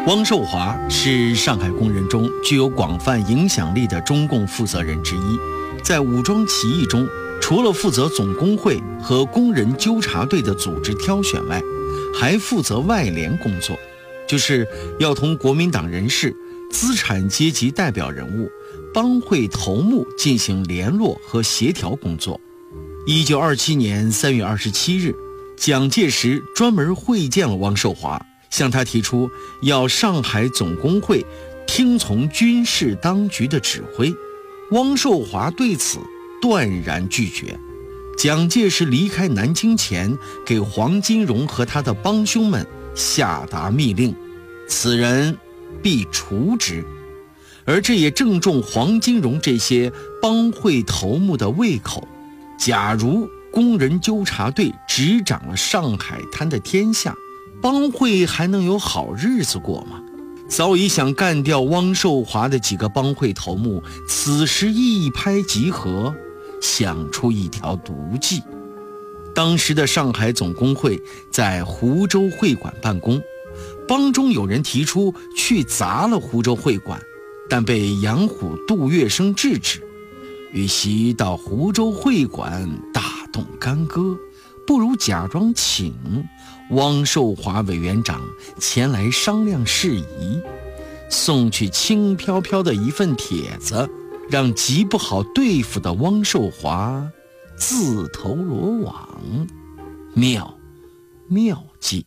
汪寿华是上海工人中具有广泛影响力的中共负责人之一。在武装起义中，除了负责总工会和工人纠察队的组织挑选外，还负责外联工作，就是要同国民党人士、资产阶级代表人物、帮会头目进行联络和协调工作。1927年3月27日，蒋介石专门会见了汪寿华，向他提出要上海总工会听从军事当局的指挥。汪寿华对此断然拒绝。蒋介石离开南京前，给黄金荣和他的帮凶们下达密令，此人必除之。而这也正中黄金荣这些帮会头目的胃口。假如工人纠察队执掌了上海滩的天下，帮会还能有好日子过吗？早已想干掉汪寿华的几个帮会头目，此时一拍即合，想出一条毒计。当时的上海总工会在湖州会馆办公，帮中有人提出去砸了湖州会馆，但被杨虎、杜月笙制止。与其到湖州会馆大动干戈，不如假装请汪寿华委员长前来商量事宜，送去轻飘飘的一份帖子，让极不好对付的汪寿华自投罗网。妙计。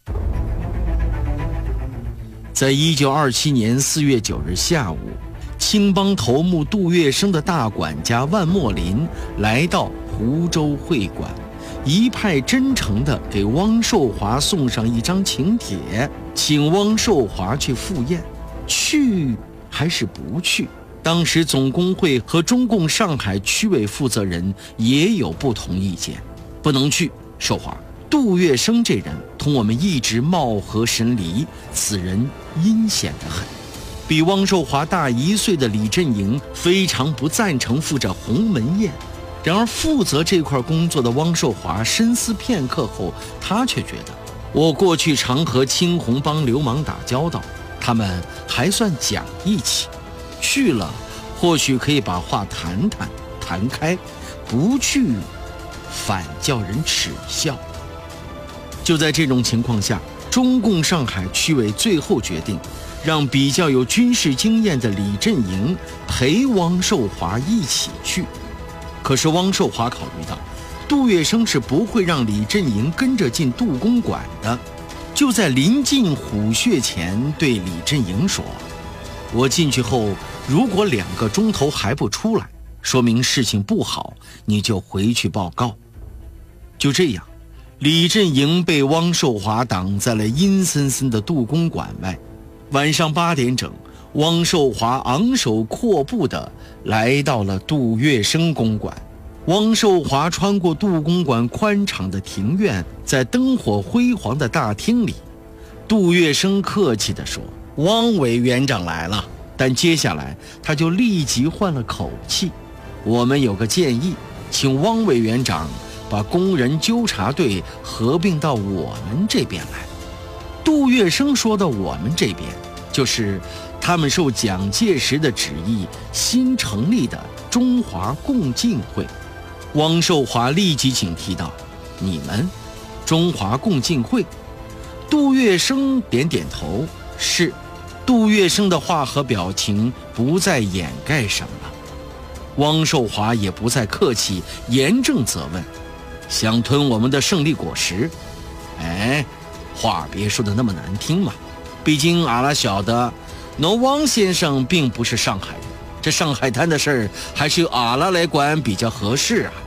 在1927年4月9日下午，青帮头目杜月笙的大管家万墨林来到湖州会馆，一派真诚地给汪寿华送上一张请帖，请汪寿华去赴宴。去还是不去？当时总工会和中共上海区委负责人也有不同意见。不能去，寿华，杜月笙这人同我们一直貌合神离，此人阴险得很。比汪寿华大1岁的李振营非常不赞成赴这鸿门宴。然而负责这块工作的汪寿华深思片刻后，他却觉得我过去常和青红帮流氓打交道，他们还算讲义气，去了或许可以把话谈开，不去反叫人耻笑。就在这种情况下，中共上海区委最后决定让比较有军事经验的李振营陪汪寿华一起去。可是汪寿华考虑到杜月笙是不会让李振营跟着进杜公馆的，就在临近虎穴前对李振营说，我进去后如果2个钟头还不出来，说明事情不好，你就回去报告。就这样，李振营被汪寿华挡在了阴森森的杜公馆外。晚上8点整，汪寿华昂首阔步地来到了杜月笙公馆。汪寿华穿过杜公馆宽敞的庭院，在灯火辉煌的大厅里，杜月笙客气地说，汪委员长来了。但接下来他就立即换了口气，我们有个建议，请汪委员长把工人纠察队合并到我们这边来。杜月笙说的我们这边，就是他们受蒋介石的旨意新成立的中华共进会。汪寿华立即警惕道，你们中华共进会？杜月笙点点头，是。杜月笙的话和表情不再掩盖什么了。汪寿华也不再客气，严正责问，想吞我们的胜利果实？话别说的那么难听嘛，毕竟阿拉晓得侬汪先生并不是上海人，这上海滩的事儿还是由阿拉来管比较合适啊。